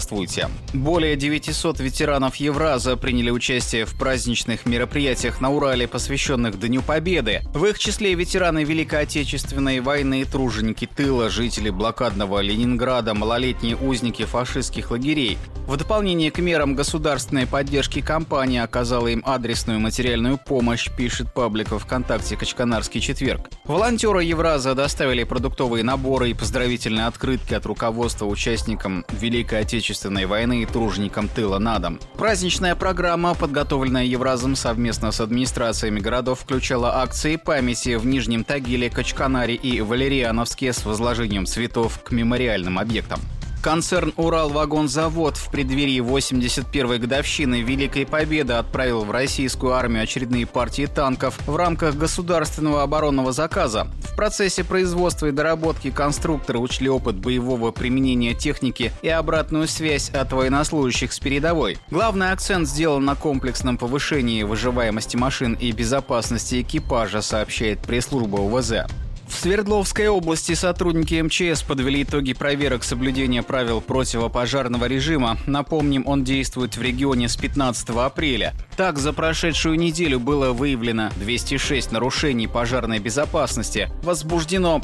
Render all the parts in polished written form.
здравствуйте. Более 900 ветеранов Евраза приняли участие в праздничных мероприятиях на Урале, посвященных Дню Победы. В их числе ветераны Великой Отечественной войны, труженики тыла, жители блокадного Ленинграда, малолетние узники фашистских лагерей. В дополнение к мерам государственной поддержки компания оказала им адресную материальную помощь, пишет паблик во ВКонтакте «Качканарский четверг». Волонтеры Евраза доставили продуктовые наборы и поздравительные открытки от руководства участникам Великой Отечественной войны и труженикам тыла на дом. Праздничная программа, подготовленная Евразом совместно с администрациями городов, включала акции памяти в Нижнем Тагиле, Качканаре и Валериановске с возложением цветов к мемориальным объектам. Концерн «Уралвагонзавод» в преддверии 81-й годовщины Великой Победы отправил в российскую армию очередные партии танков в рамках государственного оборонного заказа. В процессе производства и доработки конструкторы учли опыт боевого применения техники и обратную связь от военнослужащих с передовой. Главный акцент сделан на комплексном повышении выживаемости машин и безопасности экипажа, сообщает пресс-служба УВЗ. В Свердловской области сотрудники МЧС подвели итоги проверок соблюдения правил противопожарного режима. Напомним, он действует в регионе с 15 апреля. Так, за прошедшую неделю было выявлено 206 нарушений пожарной безопасности, возбуждено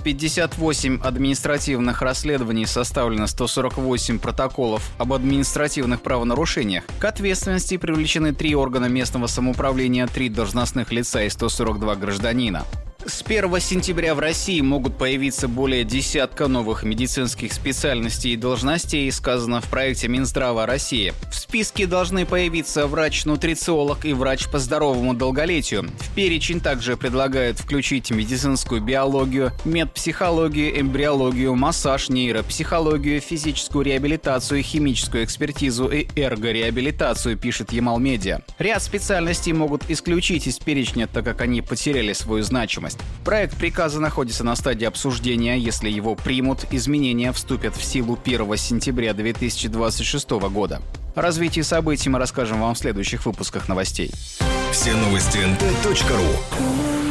58 административных расследований, составлено 148 протоколов об административных правонарушениях. К ответственности привлечены 3 органа местного самоуправления, 3 должностных лица и 142 гражданина. С 1 сентября в России могут появиться более десятка новых медицинских специальностей и должностей, сказано в проекте Минздрава России. В списке должны появиться врач-нутрициолог и врач по здоровому долголетию. В перечень также предлагают включить медицинскую биологию, медпсихологию, эмбриологию, массаж, нейропсихологию, физическую реабилитацию, химическую экспертизу и эргореабилитацию, пишет Ямал-Медиа. Ряд специальностей могут исключить из перечня, так как они потеряли свою значимость. Проект приказа находится на стадии обсуждения. Если его примут, изменения вступят в силу 1 сентября 2026 года. О развитии событий мы расскажем вам в следующих выпусках новостей. Все новости nt.ru